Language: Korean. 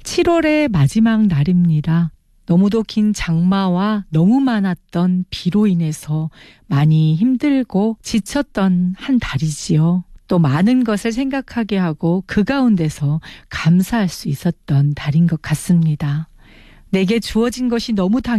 7월의 마지막 날입니다. 너무도 긴 장마와 너무 많았던 비로 인해서 많이 힘들고 지쳤던 한 달이지요. 또 많은 것을 생각하게 하고 그 가운데서 감사할 수 있었던 달인 것 같습니다. 내게 주어진 것이 너무